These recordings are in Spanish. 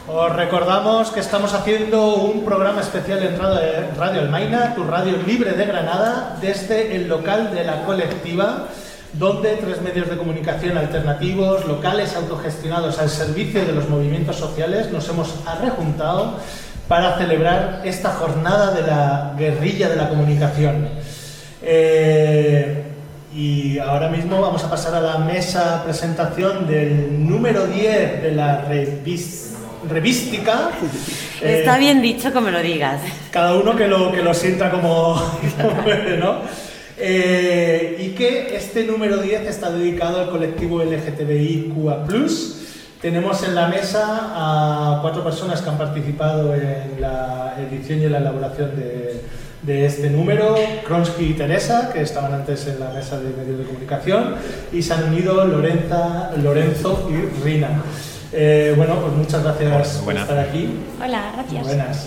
Os recordamos que estamos haciendo un programa especial en Radio Almaina, tu radio libre de Granada, desde el local de la colectiva, donde 3 medios de comunicación alternativos, locales autogestionados al servicio de los movimientos sociales, nos hemos arrejuntado para celebrar esta jornada de la guerrilla de la comunicación. Y ahora mismo vamos a pasar a la mesa presentación del número 10 de la revística. Está bien dicho como lo digas. Cada uno que lo sienta como puede, ¿no? Y que este número 10 está dedicado al colectivo LGTBIQA+. Tenemos en la mesa a 4 personas que han participado en la edición y en la elaboración de este número: Kronsky y Teresa, que estaban antes en la mesa de medios de comunicación, y se han unido Lorenzo y Rina. Bueno, pues muchas gracias por estar aquí. Hola, gracias. Buenas.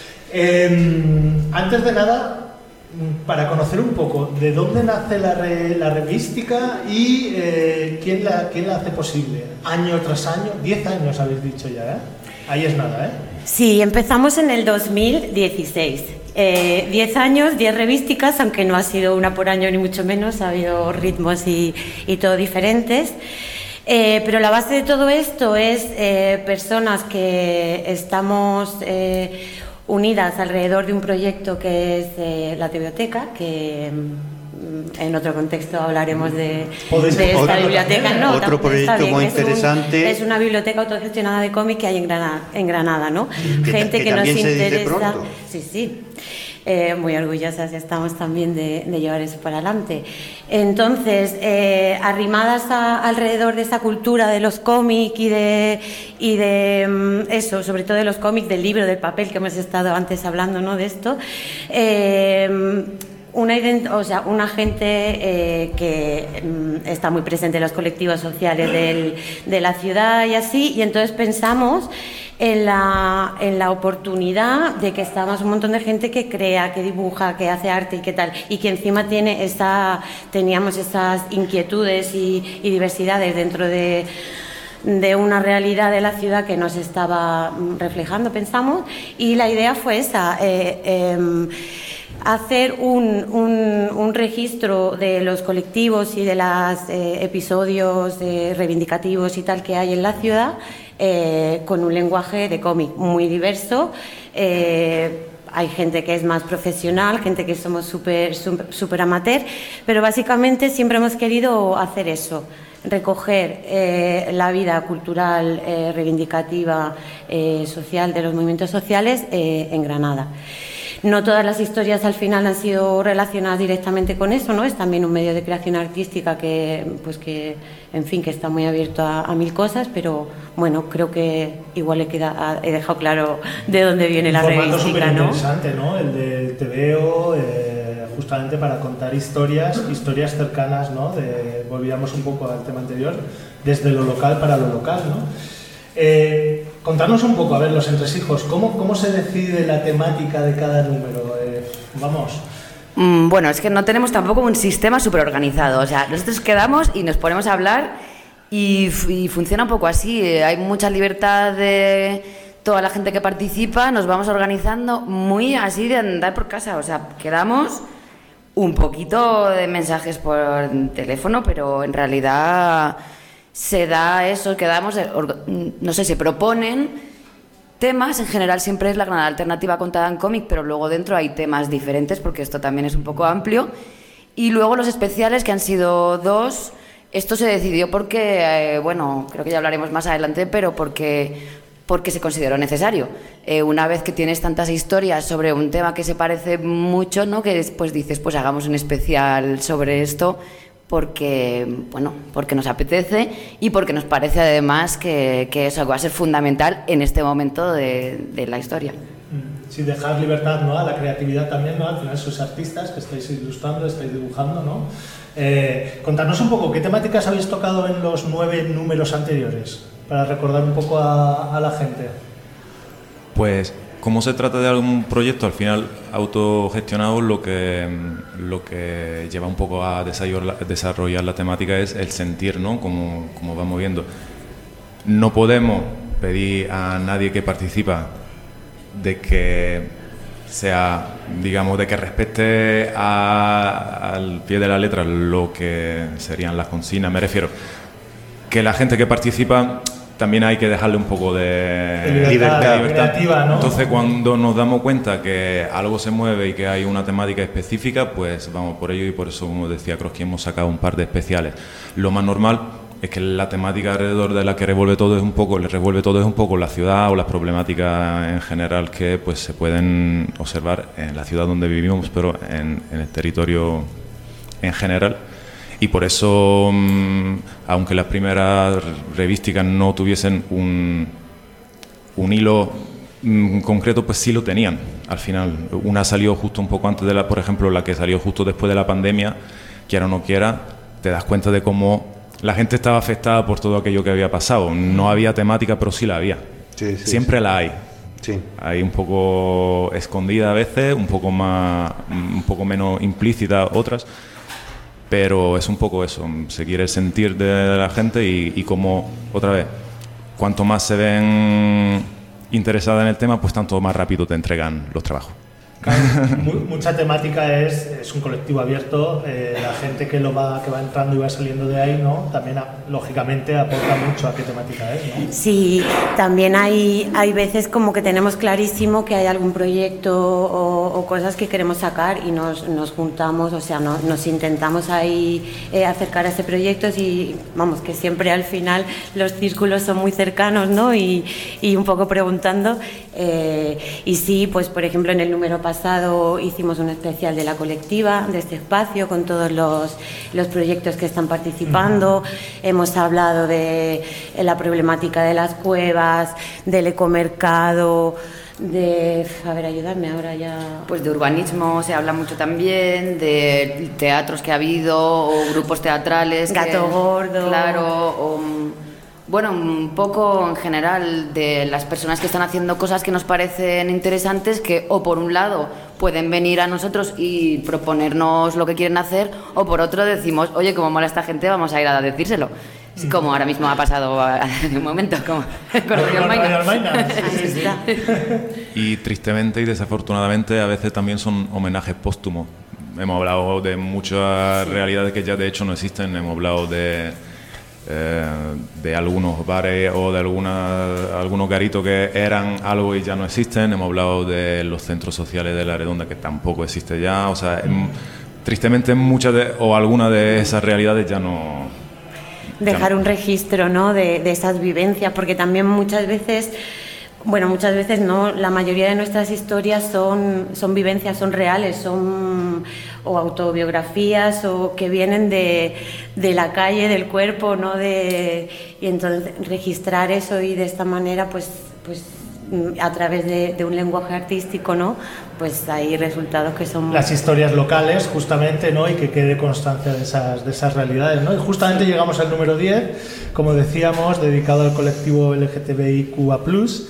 Antes de nada, para conocer un poco de dónde nace la revística y quién la hace posible, año tras año. 10 años habéis dicho ya, ¿eh? Ahí es nada, ¿eh? Sí, empezamos en el 2016. 10 años, 10 revísticas, aunque no ha sido una por año ni mucho menos, ha habido ritmos y todo diferentes. Pero la base de todo esto es personas que estamos unidas alrededor de un proyecto que es la Biblioteca, que en otro contexto hablaremos de esta biblioteca. No, otro proyecto muy interesante. Es una biblioteca autogestionada de cómic que hay en Granada, ¿no? Gente que nos interesa. Sí. Muy orgullosas estamos también de llevar eso para adelante. Entonces, arrimadas alrededor de esa cultura de los cómics y de eso, sobre todo de los cómics, del libro, del papel, que hemos estado antes hablando, ¿no?, de esto. Una gente que está muy presente en los colectivos sociales de la ciudad y así, y entonces pensamos en la oportunidad de que estamos un montón de gente que crea, que dibuja, que hace arte y qué tal, y que encima teníamos esas inquietudes y diversidades dentro de una realidad de la ciudad que nos estaba reflejando, pensamos, y la idea fue esa, hacer un registro de los colectivos y de los episodios reivindicativos y tal que hay en la ciudad, con un lenguaje de cómic muy diverso. Hay gente que es más profesional, gente que somos súper amateur, pero básicamente siempre hemos querido hacer eso, recoger la vida cultural, reivindicativa, social de los movimientos sociales en Granada. No todas las historias al final han sido relacionadas directamente con eso, ¿no? Es también un medio de creación artística que está muy abierto a mil cosas, pero bueno, creo que igual he dejado claro de dónde viene la revística, ¿no? Un formato súper interesante, ¿no? El del TVO, justamente para contar historias cercanas, ¿no? Volvíamos un poco al tema anterior, desde lo local para lo local, ¿no? Contarnos un poco, a ver, los entresijos, ¿cómo se decide la temática de cada número? Vamos. Bueno, es que no tenemos tampoco un sistema súper organizado. O sea, nosotros quedamos y nos ponemos a hablar y funciona un poco así. Hay mucha libertad de toda la gente que participa, nos vamos organizando muy así de andar por casa. O sea, quedamos un poquito de mensajes por teléfono, pero en realidad se da eso, quedamos, no sé, se proponen temas. En general siempre es la Granada alternativa contada en cómic, pero luego dentro hay temas diferentes porque esto también es un poco amplio. Y luego los especiales, que han sido 2, esto se decidió porque, creo que ya hablaremos más adelante, pero porque se consideró necesario. Una vez que tienes tantas historias sobre un tema que se parece mucho, ¿no?, que después dices, pues hagamos un especial sobre esto, porque nos apetece y porque nos parece además que eso va a ser fundamental en este momento de la historia. Sin dejar libertad, ¿no?, a la creatividad también, ¿no? Al final sois artistas que estáis ilustrando, estáis dibujando, ¿no? Contarnos un poco, ¿qué temáticas habéis tocado en los 9 números anteriores? Para recordar un poco a la gente. Pues, como se trata de algún proyecto al final autogestionado, lo que lleva un poco a desarrollar la temática es el sentir, ¿no?, como vamos viendo. No podemos pedí a nadie que participa de que sea, digamos, de que respete al pie de la letra lo que serían las consignas. Me refiero que la gente que participa también hay que dejarle un poco de libertad creativa, ¿no? Entonces, cuando nos damos cuenta que algo se mueve y que hay una temática específica, pues vamos por ello, y por eso, como decía Kroski, hemos sacado un par de especiales. Lo más normal es que la temática alrededor de la que revuelve todo es un poco la ciudad o las problemáticas en general que pues se pueden observar en la ciudad donde vivimos, pero en el territorio en general. Y por eso, aunque las primeras revísticas no tuviesen un hilo concreto, pues sí lo tenían al final. Una salió justo un poco antes por ejemplo, la que salió justo después de la pandemia, quiera o no quiera, te das cuenta de cómo la gente estaba afectada por todo aquello que había pasado. No había temática, pero sí la había. Siempre la hay. Sí. Hay un poco escondida a veces, un poco menos implícita otras. Pero es un poco eso, seguir el sentir de la gente y como, otra vez, cuanto más se ven interesadas en el tema, pues tanto más rápido te entregan los trabajos. Claro, mucha temática es un colectivo abierto, la gente que va entrando y va saliendo de ahí, ¿no? También lógicamente aporta mucho a qué temática es, ¿no? Sí, también hay veces como que tenemos clarísimo que hay algún proyecto o cosas que queremos sacar y nos juntamos, o sea, nos intentamos ahí acercar a ese proyecto y vamos, que siempre al final los círculos son muy cercanos, ¿no? Y un poco preguntando, y sí, pues por ejemplo en el número pasado hicimos un especial de la colectiva, de este espacio, con todos los proyectos que están participando. Hemos hablado de la problemática de las cuevas, del ecomercado, a ver, ayudarme ahora ya. Pues de urbanismo se habla mucho también, de teatros que ha habido, o grupos teatrales. Gato Gordo. Claro, bueno, un poco en general de las personas que están haciendo cosas que nos parecen interesantes, que o por un lado pueden venir a nosotros y proponernos lo que quieren hacer, o por otro decimos, oye, como mola esta gente, vamos a ir a decírselo. Como ahora mismo ha pasado en un momento, como con Royal Maina. Y tristemente y desafortunadamente a veces también son homenajes póstumos. Hemos hablado de muchas realidades que ya de hecho no existen, hemos hablado de algunos bares o de algunos garitos que eran algo y ya no existen. Hemos hablado de los centros sociales de La Redonda, que tampoco existe ya. O sea, tristemente muchas o algunas de esas realidades ya no. Dejar un registro, ¿no? de esas vivencias, porque también muchas veces no, la mayoría de nuestras historias son vivencias, son reales, son o autobiografías o que vienen de la calle, del cuerpo, ¿no? Y entonces registrar eso y de esta manera, pues a través de un lenguaje artístico, ¿no? Pues hay resultados que son... Las historias locales, justamente, ¿no? Y que quede constancia de esas realidades, ¿no? Y justamente llegamos al número 10, como decíamos, dedicado al colectivo LGTBIQA+.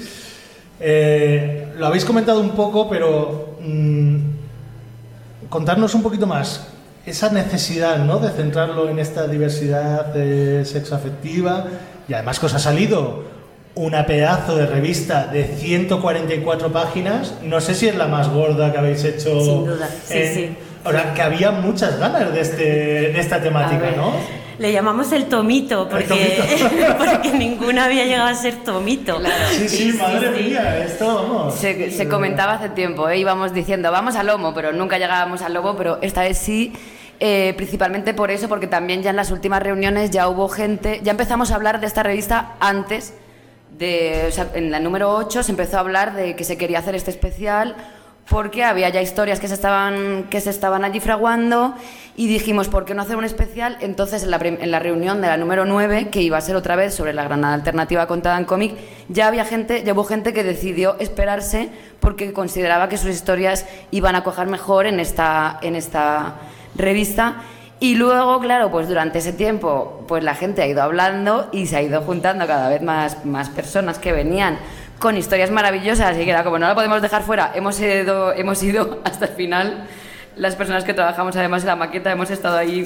Lo habéis comentado un poco, pero contarnos un poquito más esa necesidad, ¿no? De centrarlo en esta diversidad sexoafectiva, y además que os ha salido una pedazo de revista de 144 páginas, no sé si es la más gorda que habéis hecho. Sin duda, sí. O sea, que había muchas ganas de esta temática, ¿no? Le llamamos el tomito, porque ninguna había llegado a ser tomito. Claro. Sí, madre mía, esto vamos. Se comentaba hace tiempo, íbamos diciendo, vamos al lomo, pero nunca llegábamos al lomo, pero esta vez sí, principalmente por eso, porque también ya en las últimas reuniones ya hubo gente, ya empezamos a hablar de esta revista antes, o sea, en la número 8 se empezó a hablar de que se quería hacer este especial, porque había ya historias que se estaban allí fraguando y dijimos, ¿por qué no hacer un especial? Entonces en la reunión de la número 9, que iba a ser otra vez sobre la Granada alternativa contada en cómic, ya hubo gente que decidió esperarse porque consideraba que sus historias iban a cuajar mejor en esta revista. Y luego, claro, pues durante ese tiempo pues la gente ha ido hablando y se ha ido juntando cada vez más personas que venían con historias maravillosas, y que era como no la podemos dejar fuera, hemos ido hasta el final. Las personas que trabajamos además en la maqueta hemos estado ahí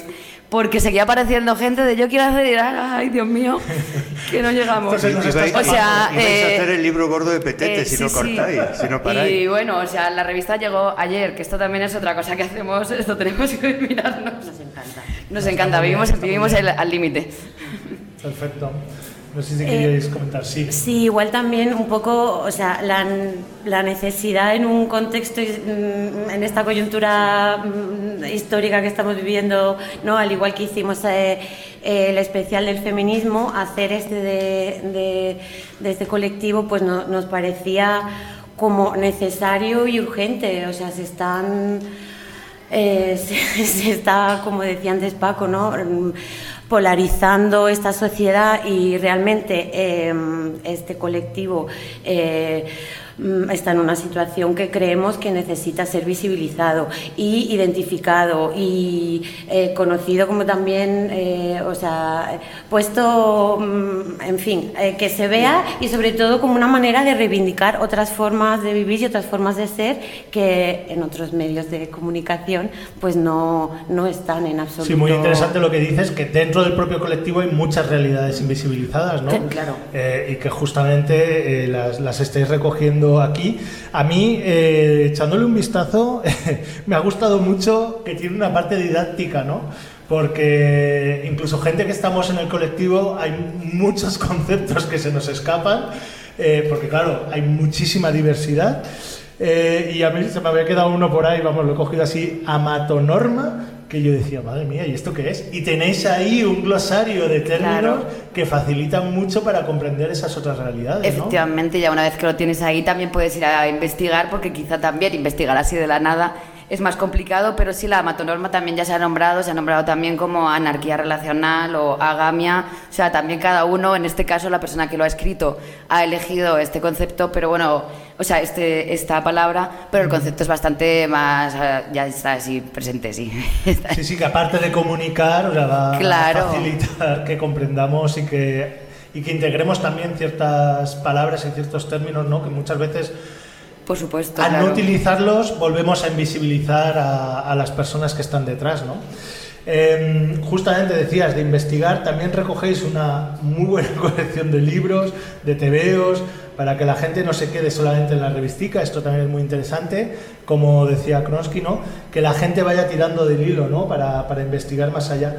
porque seguía apareciendo gente de yo quiero hacer, ay Dios mío, que no llegamos. Entonces, vais o sea, a hacer el libro gordo de Petete si no cortáis, si no paráis. Y bueno, o sea, la revista llegó ayer, que esto también es otra cosa que hacemos, esto tenemos que mirarnos. Nos encanta, vivimos al límite. Perfecto. No sé si queríais comentar, sí. Sí, igual también un poco, o sea, la necesidad en un contexto, en esta coyuntura histórica que estamos viviendo, ¿no? Al igual que hicimos el especial del feminismo, hacer de este colectivo, pues nos parecía como necesario y urgente, o sea, se está, como decía antes Paco, ¿no? Polarizando esta sociedad y realmente este colectivo está en una situación que creemos que necesita ser visibilizado y identificado y conocido como también, o sea, puesto, en fin, que se vea y sobre todo como una manera de reivindicar otras formas de vivir y otras formas de ser que en otros medios de comunicación pues no están en absoluto. Sí, muy interesante lo que dices, que dentro del propio colectivo hay muchas realidades invisibilizadas, ¿no? Claro. Y que justamente las estáis recogiendo aquí. A mí, echándole un vistazo, me ha gustado mucho que tiene una parte didáctica, ¿no? Porque incluso gente que estamos en el colectivo, hay muchos conceptos que se nos escapan, porque claro, hay muchísima diversidad. Y a mí se me había quedado uno por ahí, vamos, lo he cogido así, amatonorma, que yo decía, madre mía, ¿y esto qué es? Y tenéis ahí un glosario de términos, claro, que facilitan mucho para comprender esas otras realidades, ¿no? Efectivamente, ya una vez que lo tienes ahí también puedes ir a investigar, porque quizá también investigar así de la nada es más complicado, pero sí, la amatonorma también ya se ha nombrado también como anarquía relacional o agamia, o sea, también cada uno, en este caso la persona que lo ha escrito ha elegido este concepto, pero bueno, o sea, esta palabra, pero el concepto es bastante más, ya está así presente, sí. Sí, que aparte de comunicar, o sea, va claro, a facilitar que comprendamos y que integremos también ciertas palabras y ciertos términos, ¿no? Que muchas veces, por supuesto, al claro, no utilizarlos, volvemos a invisibilizar a las personas que están detrás, ¿no? Justamente decías de investigar, también recogéis una muy buena colección de libros, de tebeos, para que la gente no se quede solamente en la revistica. Esto también es muy interesante, como decía Kronsky, ¿no? Que la gente vaya tirando del hilo, ¿no? Para investigar más allá.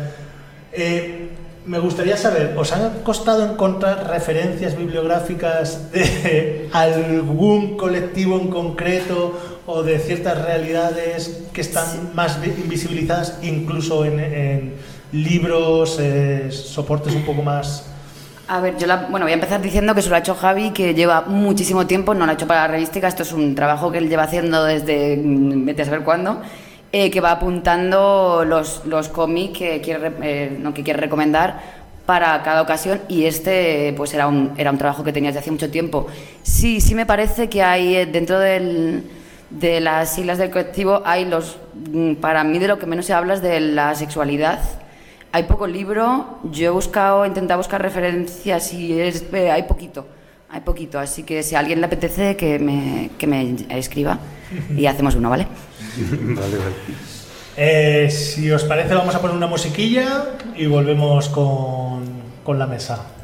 Me gustaría saber, ¿os han costado encontrar referencias bibliográficas de algún colectivo en concreto o de ciertas realidades que están más invisibilizadas, incluso en libros, soportes un poco más? A ver, voy a empezar diciendo que eso lo ha hecho Javi, que lleva muchísimo tiempo, no lo ha hecho para la revística, esto es un trabajo que él lleva haciendo desde vete a saber cuándo, que va apuntando los cómics que quiere recomendar para cada ocasión, y este pues era un trabajo que tenía desde hace mucho tiempo. Sí me parece que hay dentro de las siglas del colectivo, hay para mí de lo que menos se habla es de la sexualidad. Hay poco libro, yo he intentado buscar referencias y hay poquito, así que si a alguien le apetece que me escriba y hacemos uno, ¿vale? Si os parece, vamos a poner una musiquilla y volvemos con la mesa.